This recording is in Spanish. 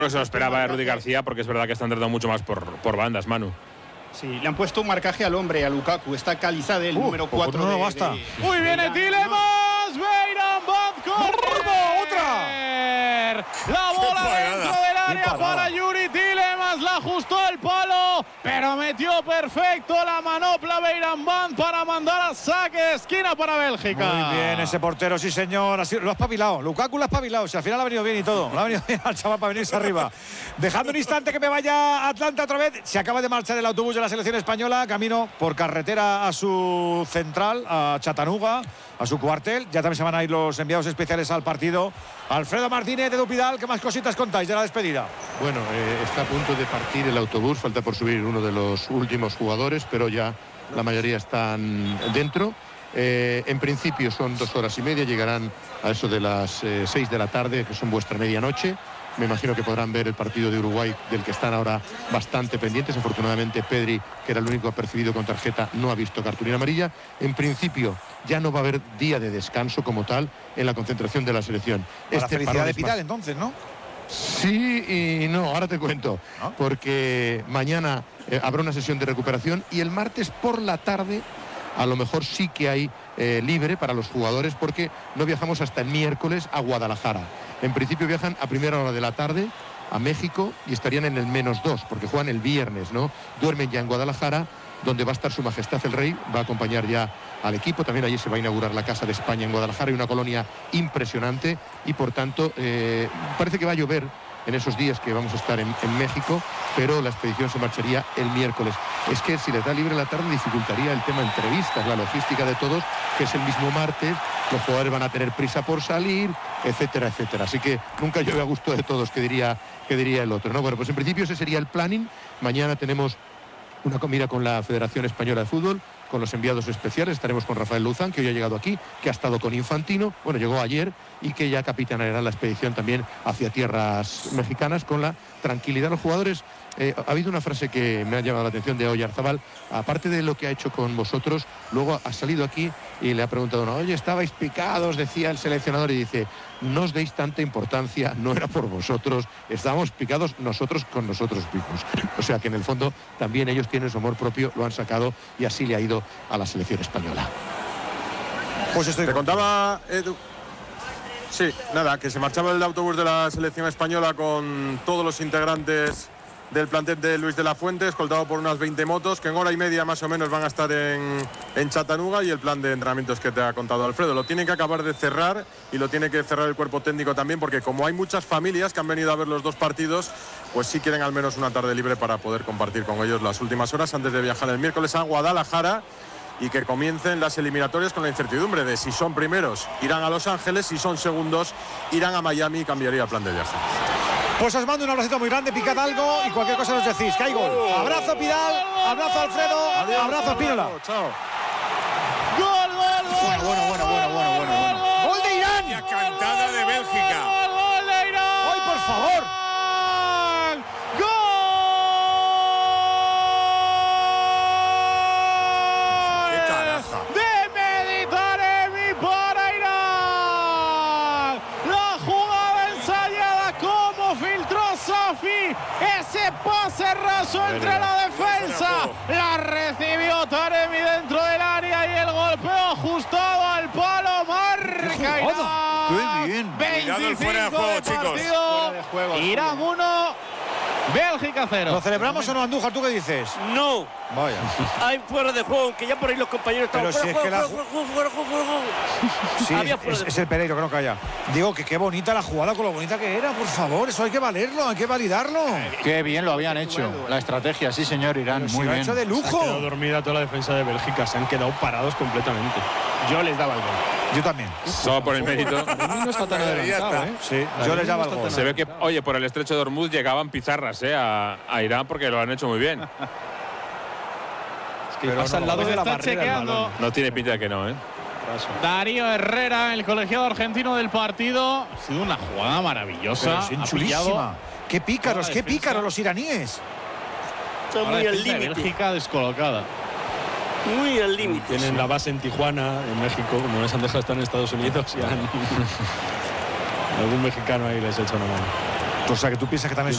No se lo esperaba Rudy García, porque es verdad que están tratando mucho más por bandas, Manu. Sí, le han puesto un marcaje al hombre, a Lukaku. Está Calizade, el número 4. No basta. Muy bien, Tielemans. Beiran Van corre. ¡Otra! La bola dentro del área para Yuri Tielemans. La ajustó el palo, pero metió perfecto la manopla Beiran Van para mandar a saque de esquina para Bélgica. Muy bien ese portero, sí señor. Así, lo ha espabilado. Lukaku lo ha espabilado. Si al final ha venido bien y todo. Le ha venido bien al chaval para venirse arriba. Dejando un instante que me vaya a Atlanta otra vez. Se acaba de marchar el autobús de la selección española. Camino por carretera a su central, a Chattanooga, a su cuartel. Ya también se van a ir los enviados especiales al partido. Alfredo Martínez de Dupidal, ¿qué más cositas contáis de la despedida? Bueno, está a punto de partir el autobús. Falta por subir uno de los últimos jugadores, pero ya la mayoría están dentro. En principio son 2 horas y media. Llegarán a eso de las 6 de la tarde, que son vuestra medianoche. Me imagino que podrán ver el partido de Uruguay, del que están ahora bastante pendientes. Afortunadamente Pedri, que era el único apercibido con tarjeta, no ha visto cartulina amarilla. En principio ya no va a haber día de descanso como tal en la concentración de la selección. La felicidad de Pidal, entonces, ¿no? Sí y no, ahora te cuento. ¿Ah? Porque mañana habrá una sesión de recuperación y el martes por la tarde a lo mejor sí que hay libre para los jugadores, porque no viajamos hasta el miércoles a Guadalajara. En principio viajan a primera hora de la tarde a México y estarían en el -2, porque juegan el viernes, ¿no? Duermen ya en Guadalajara, donde va a estar Su Majestad el Rey, va a acompañar ya al equipo. También allí se va a inaugurar la Casa de España en Guadalajara, y una colonia impresionante, y por tanto parece que va a llover en esos días que vamos a estar en México, pero la expedición se marcharía el miércoles. Es que si les da libre la tarde dificultaría el tema entrevistas, la logística de todos, que es el mismo martes. Los jugadores van a tener prisa por salir, etcétera, etcétera. Así que nunca llueve a gusto de todos, que diría el otro, ¿no? Bueno, pues en principio ese sería el planning. Mañana tenemos una comida con la Federación Española de Fútbol, con los enviados especiales. Estaremos con Rafael Luzán, que hoy ha llegado aquí, que ha estado con Infantino, bueno, llegó ayer, y que ya capitaneará la expedición también hacia tierras mexicanas con la tranquilidad de los jugadores. Ha habido una frase que me ha llamado la atención de Oyarzabal, aparte de lo que ha hecho con vosotros, luego ha salido aquí y le ha preguntado, no, oye, estabais picados, decía el seleccionador, y dice, no os deis tanta importancia, no era por vosotros, estábamos picados nosotros con nosotros mismos. O sea que en el fondo también ellos tienen su amor propio, lo han sacado, y así le ha ido a la selección española. Pues Te contaba, Edu. Sí, nada, que se marchaba el autobús de la selección española con todos los integrantes del plantel de Luis de la Fuente, escoltado por unas 20 motos, que en hora y media más o menos van a estar en Chattanooga, y el plan de entrenamientos que te ha contado Alfredo. Lo tienen que acabar de cerrar, y lo tiene que cerrar el cuerpo técnico también, porque como hay muchas familias que han venido a ver los 2 partidos, pues sí quieren al menos una tarde libre para poder compartir con ellos las últimas horas antes de viajar el miércoles a Guadalajara, y que comiencen las eliminatorias con la incertidumbre de si son primeros irán a Los Ángeles, si son segundos irán a Miami, y cambiaría el plan de viaje. Pues os mando un abracito muy grande, picad algo y cualquier cosa nos decís. Que hay gol. Abrazo Pidal, abrazo Alfredo, abrazo Espínola. Chao. Gol. Bueno. ¡Gol de Irán! La cantada de Bélgica. Gol de Irán. ¡Ay, por favor! ¡Qué caraja! De Meditaremi para Irán. La jugada ensayada, como filtró Safi. Ese pase raso entre la defensa. La recibió Taremi dentro del área, y el golpeo ajustado al palo. Marca Irán. ¡Qué bien! 25 el fuera de juego, de chicos. partido. Fuera de juego, Irán 1, Bélgica 0. ¿Lo celebramos o no, Andújar? ¿Tú qué dices? No, Vaya. hay fuera de juego, que ya por ahí los compañeros Pero estaban si es que la fuera de juego. Sí, Había fuera de es el Pereiro que no calla. Digo que qué bonita la jugada, con lo bonita que era, por favor. Eso hay que valerlo, hay que validarlo. Qué bien lo habían hecho. La estrategia, sí señor, Irán, Si muy lo ha bien. hecho de Se ha quedado lujo. dormida toda la defensa de Bélgica, se han quedado parados completamente. Yo les daba el gol. Yo también. Solo por el mérito. No está tan adelantado, ¿eh? Sí, yo les daba el gol. Se ve que, oye, por el estrecho de Hormuz llegaban pizarras a Irán, porque lo han hecho muy bien. Que pasa al lado de la Está barrera. el chequeando. balón. No tiene pinta de que no, ¿eh? Darío Herrera, el colegiado argentino del partido. Ha sido una jugada maravillosa. Pero Ha es pillado chulísima. Qué pícaros, Toda qué defensa. pícaros los iraníes. Está a la muy al defensa de límite. Bélgica descolocada. Muy al límite. Tienen la base en Tijuana, en México, como les han dejado estar en Estados Unidos, y algún mexicano ahí les echa una mano. O sea, que tú piensas que también